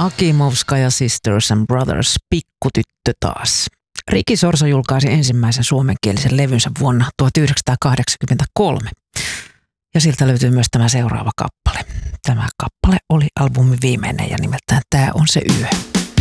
Akimovskaja Sisters and Brothers, pikkutyttö taas. Riki Sorsa julkaisi ensimmäisen suomenkielisen levynsä vuonna 1983. Ja siltä löytyy myös tämä seuraava kappale. Tämä kappale oli albumin viimeinen ja nimeltään Tää on se yö.